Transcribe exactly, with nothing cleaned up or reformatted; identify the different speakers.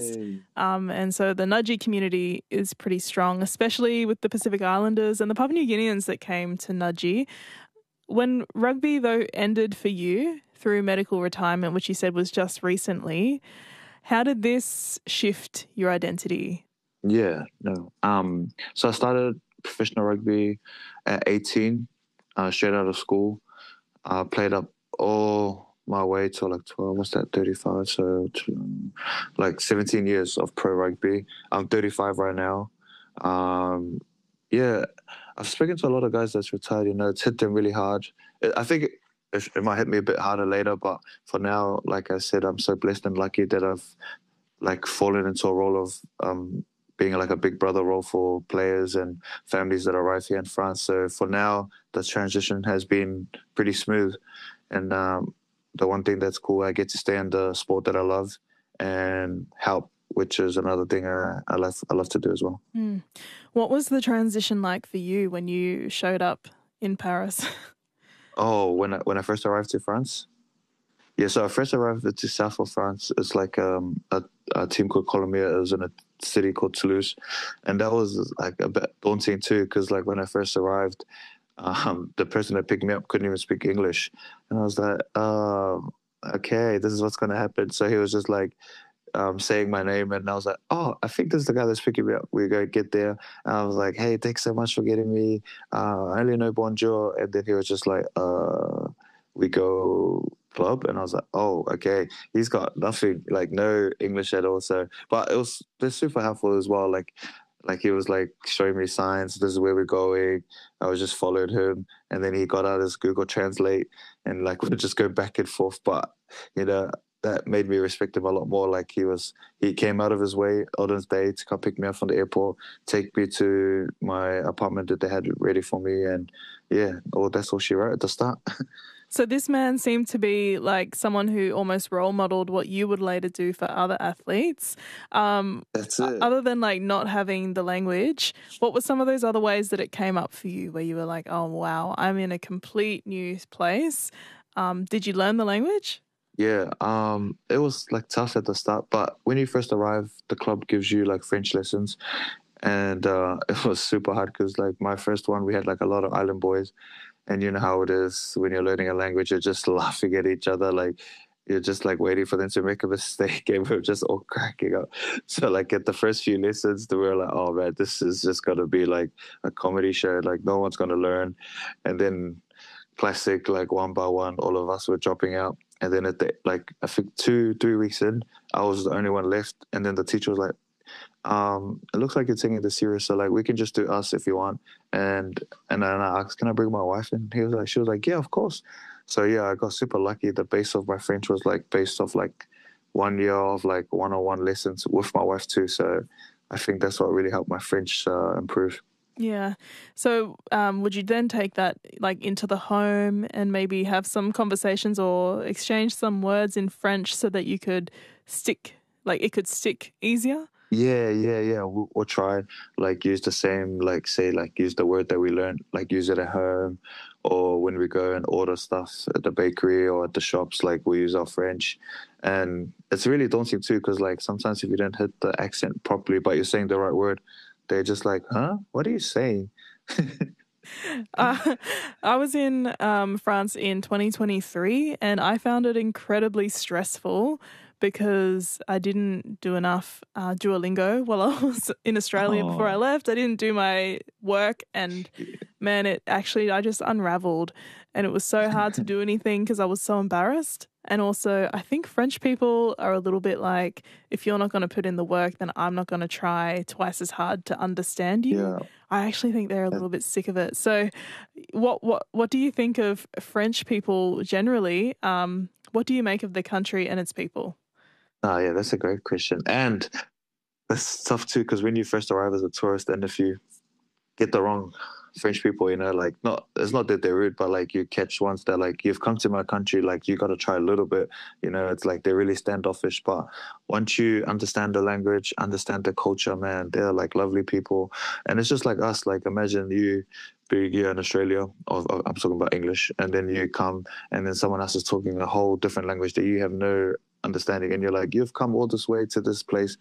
Speaker 1: Wales.
Speaker 2: Yay.
Speaker 1: Um, and so the Nudgee community is pretty strong, especially with the Pacific Islanders and the Papua New Guineans that came to Nudgee. When rugby, though, ended for you through medical retirement, which you said was just recently, how did this shift your identity?
Speaker 2: Yeah, no. Um, so I started professional rugby at eighteen, uh, straight out of school. I played up all my way till like twelve, what's that, thirty-five? So um, like seventeen years of pro rugby. I'm thirty-five right now. Um, yeah, I've spoken to a lot of guys that's retired, you know, it's hit them really hard. I think it, it might hit me a bit harder later, but for now, like I said, I'm so blessed and lucky that I've like fallen into a role of um, being like a big brother role for players and families that arrive here in France. So for now, the transition has been pretty smooth. And um, the one thing that's cool, I get to stay in the sport that I love and help, which is another thing I, I love I love to do as well.
Speaker 1: Mm. What was the transition like for you when you showed up in Paris?
Speaker 2: Oh, when I, when I first arrived to France? Yeah, so I first arrived to south of France. It's like um, a, a team called Colomiers. It was in a city called Toulouse. And that was like a bit daunting too, because like when I first arrived, um, the person that picked me up couldn't even speak English. And I was like, oh, okay, this is what's going to happen. So he was just like, Um, saying my name, and I was like, oh, I think this is the guy that's picking me up. We're going to get there. And I was like, hey, thanks so much for getting me. Uh, I only know bonjour. And then he was just like, uh, we go club. And I was like, oh, okay. He's got nothing, like no English at all. So, but it was they're super helpful as well. Like, like he was like showing me signs. This is where we're going. I was just followed him, and then he got out his Google Translate, and like we'd just go back and forth. But you know, that made me respect him a lot more. Like he was, he came out of his way on his day to come pick me up from the airport, take me to my apartment that they had ready for me, and yeah, oh, that's all she wrote at the start.
Speaker 1: So this man seemed to be like someone who almost role modeled what you would later do for other athletes. Um,
Speaker 2: That's it.
Speaker 1: Other than like not having the language, what were some of those other ways that it came up for you where you were like, oh, wow, I'm in a complete new place? Um, did you learn the language?
Speaker 2: Yeah, um, it was like tough at the start, but when you first arrive, the club gives you like French lessons, and uh, it was super hard because like my first one, we had like a lot of island boys, and you know how it is when you're learning a language, you're just laughing at each other, like you're just like waiting for them to make a mistake, and we're just all cracking up. So like at the first few lessons, we were like, oh man, this is just gonna be like a comedy show, like no one's gonna learn, and then classic, like one by one, all of us were dropping out. And then at the, like, I think two, three weeks in, I was the only one left. And then the teacher was like, um, it looks like you're taking this serious. So, like, we can just do us if you want. And and then I asked, can I bring my wife in? He was like, she was like, yeah, of course. So, yeah, I got super lucky. The base of my French was, like, based off, like, one year of, like, one-on-one lessons with my wife, too. So I think that's what really helped my French uh, improve.
Speaker 1: Yeah. So um, would you then take that like into the home and maybe have some conversations or exchange some words in French so that you could stick, like it could stick easier?
Speaker 2: Yeah, yeah, yeah. We'll, we'll try like use the same, like say like use the word that we learned, like use it at home, or when we go and order stuff at the bakery or at the shops, like we use our French. And it's really daunting too, because like sometimes if you don't hit the accent properly, but you're saying the right word, they're just like, huh? What are you saying?
Speaker 1: uh, I was in um, France in twenty twenty-three and I found it incredibly stressful because I didn't do enough uh, Duolingo while I was in Australia.
Speaker 2: Oh.
Speaker 1: Before I left. I didn't do my work and man, it actually, I just unraveled and it was so hard to do anything because I was so embarrassed. And also, I think French people are a little bit like, if you're not going to put in the work, then I'm not going to try twice as hard to understand you.
Speaker 2: Yeah.
Speaker 1: I actually think they're a little bit sick of it. So what what what do you think of French people generally? Um, what do you make of the country and its people?
Speaker 2: Oh, yeah, that's a great question. And that's tough too, because when you first arrive as a tourist and if you get the wrong French people, you know, like not, it's not that they're rude, but like you catch ones that like, you've come to my country, like you got to try a little bit, you know, it's like they're really standoffish. But once you understand the language, understand the culture, man, they're like lovely people. And it's just like us, like imagine you being here in Australia, or, or I'm talking about English, and then you come and then someone else is talking a whole different language that you have no understanding, and you're like, you've come all this way to this place